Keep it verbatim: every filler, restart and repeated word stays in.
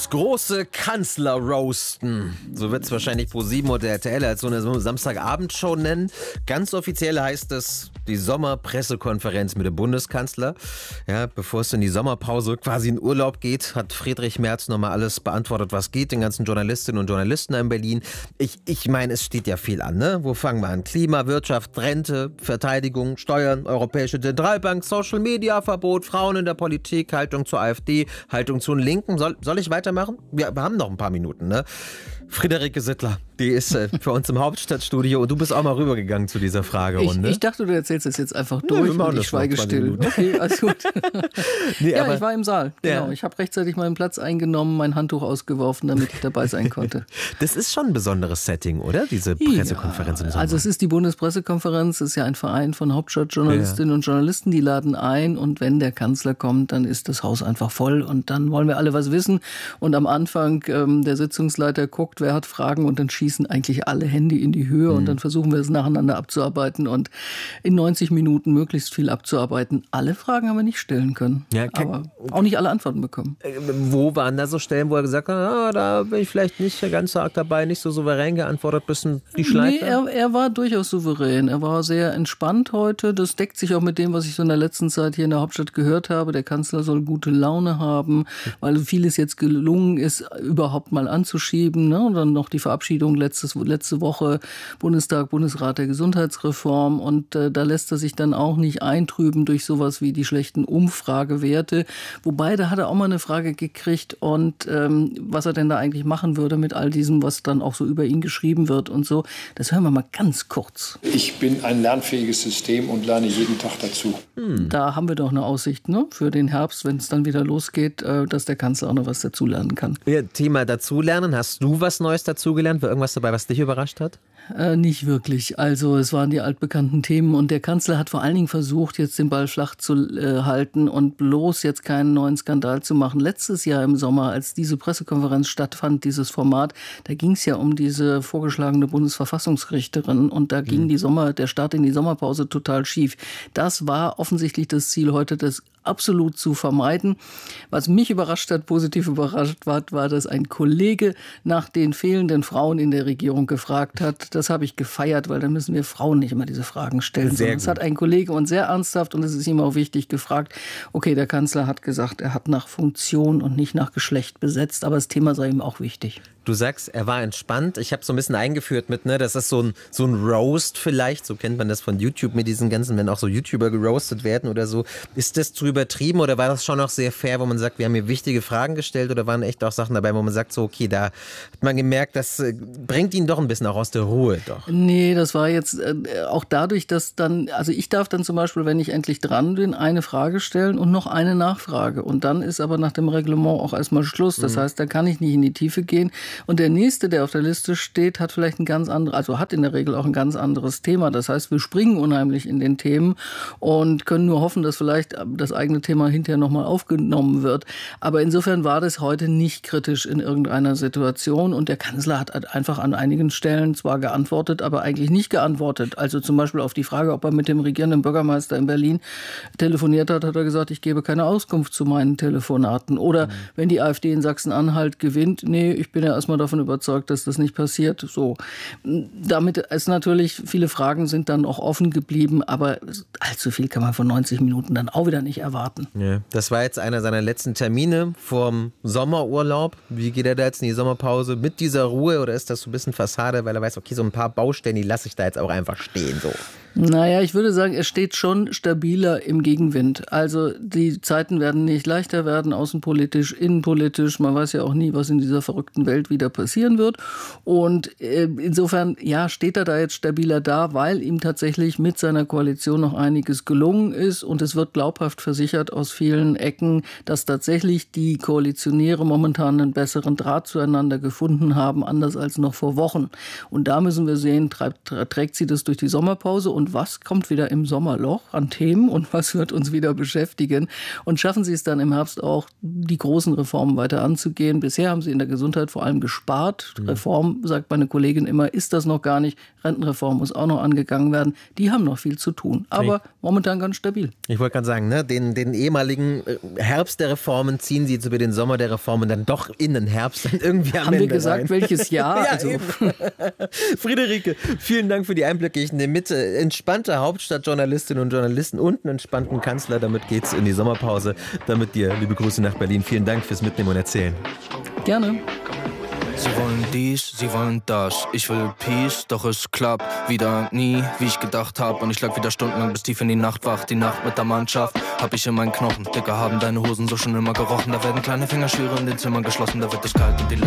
Das große Kanzler-Roasten. So wird es wahrscheinlich ProSieben oder R T L als so eine Samstagabendshow nennen. Ganz offiziell heißt es die Sommerpressekonferenz mit dem Bundeskanzler. Ja, bevor es in die Sommerpause quasi in Urlaub geht, hat Friedrich Merz nochmal alles beantwortet, was geht, den ganzen Journalistinnen und Journalisten in Berlin. Ich, ich meine, es steht ja viel an, ne? Wo fangen wir an? Klima, Wirtschaft, Rente, Verteidigung, Steuern, Europäische Zentralbank, Social-Media-Verbot, Frauen in der Politik, Haltung zur AfD, Haltung zu den Linken. Soll, soll ich weitermachen? Wir, wir haben noch ein paar Minuten, ne? Friederike Sittler, die ist äh, für uns im Hauptstadtstudio und du bist auch mal rübergegangen zu dieser Fragerunde. Ich, ich dachte, du erzählst das jetzt einfach durch ja, und ich schweige still. Okay, alles gut. nee, ja, aber, ich war im Saal, genau. Ja. Ich habe rechtzeitig meinen Platz eingenommen, mein Handtuch ausgeworfen, damit ich dabei sein konnte. Das ist schon ein besonderes Setting, oder? Diese Pressekonferenz ja, im Sommer. Also es ist die Bundespressekonferenz, es ist ja ein Verein von Hauptstadtjournalistinnen ja. und Journalisten, die laden ein und wenn der Kanzler kommt, dann ist das Haus einfach voll und dann wollen wir alle was wissen und am Anfang ähm, der Sitzungsleiter guckt, wer hat Fragen und dann schießen eigentlich alle Hände in die Höhe mhm. und dann versuchen wir es nacheinander abzuarbeiten und in neunzig Minuten möglichst viel abzuarbeiten. Alle Fragen haben wir nicht stellen können, ja, aber auch nicht alle Antworten bekommen. Wo waren da so Stellen, wo er gesagt hat, ah, da bin ich vielleicht nicht ganz so arg dabei, nicht so souverän geantwortet, bisschen die Schleife? Nee, er, er war durchaus souverän. Er war sehr entspannt heute. Das deckt sich auch mit dem, was ich so in der letzten Zeit hier in der Hauptstadt gehört habe. Der Kanzler soll gute Laune haben, weil vieles jetzt gelungen ist, überhaupt mal anzuschieben, ne? Und dann noch die Verabschiedung letztes, letzte Woche, Bundestag, Bundesrat der Gesundheitsreform. Und äh, da lässt er sich dann auch nicht eintrüben durch sowas wie die schlechten Umfragewerte. Wobei, da hat er auch mal eine Frage gekriegt und ähm, was er denn da eigentlich machen würde mit all diesem, was dann auch so über ihn geschrieben wird und so. Das hören wir mal ganz kurz. Ich bin ein lernfähiges System und lerne jeden Tag dazu. Hm. Da haben wir doch eine Aussicht, ne, für den Herbst, wenn es dann wieder losgeht, äh, dass der Kanzler auch noch was dazulernen kann. Ja, Thema dazulernen. Hast du was Neues dazugelernt? War irgendwas dabei, was dich überrascht hat? Äh, nicht wirklich. Also es waren die altbekannten Themen und der Kanzler hat vor allen Dingen versucht, jetzt den Ball flach zu äh, halten und bloß jetzt keinen neuen Skandal zu machen. Letztes Jahr im Sommer, als diese Pressekonferenz stattfand, dieses Format, da ging es ja um diese vorgeschlagene Bundesverfassungsrichterin und da ging mhm. die Sommer, der Start in die Sommerpause total schief. Das war offensichtlich das Ziel heute, das absolut zu vermeiden. Was mich überrascht hat, positiv überrascht war, war, dass ein Kollege nach den fehlenden Frauen in der Regierung gefragt hat. Das habe ich gefeiert, weil dann müssen wir Frauen nicht immer diese Fragen stellen. Sehr das hat ein Kollege und sehr ernsthaft, und es ist ihm auch wichtig, gefragt. Okay, der Kanzler hat gesagt, er hat nach Funktion und nicht nach Geschlecht besetzt, aber das Thema sei ihm auch wichtig. Du sagst, er war entspannt. Ich habe so ein bisschen eingeführt mit, ne, das ist so ein, so ein Roast vielleicht, so kennt man das von YouTube mit diesen ganzen, wenn auch so YouTuber geroastet werden oder so. Ist das zu übertrieben oder war das schon noch sehr fair, wo man sagt, wir haben hier wichtige Fragen gestellt oder waren echt auch Sachen dabei, wo man sagt, so okay, da hat man gemerkt, das äh, bringt ihn doch ein bisschen auch aus der Ruhe doch. Nee, das war jetzt äh, auch dadurch, dass dann, also ich darf dann zum Beispiel, wenn ich endlich dran bin, eine Frage stellen und noch eine Nachfrage und dann ist aber nach dem Reglement auch erstmal Schluss. Das mhm. heißt, da kann ich nicht in die Tiefe gehen. Und der nächste, der auf der Liste steht, hat vielleicht ein ganz anderes, also hat in der Regel auch ein ganz anderes Thema. Das heißt, wir springen unheimlich in den Themen und können nur hoffen, dass vielleicht das eigene Thema hinterher nochmal aufgenommen wird. Aber insofern war das heute nicht kritisch in irgendeiner Situation. Und der Kanzler hat einfach an einigen Stellen zwar geantwortet, aber eigentlich nicht geantwortet. Also zum Beispiel auf die Frage, ob er mit dem regierenden Bürgermeister in Berlin telefoniert hat, hat er gesagt, ich gebe keine Auskunft zu meinen Telefonaten. Oder mhm. wenn die AfD in Sachsen-Anhalt gewinnt, nee, ich bin ja erstmal davon überzeugt, dass das nicht passiert. So. Damit ist natürlich, viele Fragen sind dann auch offen geblieben, aber allzu viel kann man von neunzig Minuten dann auch wieder nicht erwarten. Ja, das war jetzt einer seiner letzten Termine vorm Sommerurlaub. Wie geht er da jetzt in die Sommerpause? Mit dieser Ruhe oder ist das so ein bisschen Fassade, weil er weiß, okay, so ein paar Baustellen, die lasse ich da jetzt auch einfach stehen, so? Naja, ich würde sagen, er steht schon stabiler im Gegenwind. Also die Zeiten werden nicht leichter werden, außenpolitisch, innenpolitisch. Man weiß ja auch nie, was in dieser verrückten Welt wieder passieren wird. Und äh, insofern, ja, steht er da jetzt stabiler da, weil ihm tatsächlich mit seiner Koalition noch einiges gelungen ist. Und es wird glaubhaft versichert aus vielen Ecken, dass tatsächlich die Koalitionäre momentan einen besseren Draht zueinander gefunden haben, anders als noch vor Wochen. Und da müssen wir sehen, treibt, trägt sie das durch die Sommerpause. Und und was kommt wieder im Sommerloch an Themen und was wird uns wieder beschäftigen. Und schaffen Sie es dann im Herbst auch, die großen Reformen weiter anzugehen. Bisher haben Sie in der Gesundheit vor allem gespart. Mhm. Reform, sagt meine Kollegin immer, ist das noch gar nicht. Rentenreform muss auch noch angegangen werden. Die haben noch viel zu tun, aber ich, momentan ganz stabil. Ich wollte gerade sagen, ne, den, den ehemaligen Herbst der Reformen ziehen Sie jetzt über den Sommer der Reformen dann doch in den Herbst dann irgendwie am Haben Ende wir gesagt, rein. Welches Jahr? Ja, also. Friederike, vielen Dank für die Einblicke. Ich nehme mit, entspannte Hauptstadtjournalistinnen und Journalisten und einen entspannten Kanzler. Damit geht's in die Sommerpause. Damit dir liebe Grüße nach Berlin. Vielen Dank fürs Mitnehmen und Erzählen. Gerne. Sie wollen dies, sie wollen das. Ich will Peace, doch es klappt wieder nie, wie ich gedacht hab. Und ich lag wieder stundenlang bis tief in die Nacht wach. Die Nacht mit der Mannschaft hab ich in meinen Knochen. Dicker, haben deine Hosen so schon immer gerochen. Da werden kleine Finger schwere in den Zimmern geschlossen. Da wird es kalt und die Luft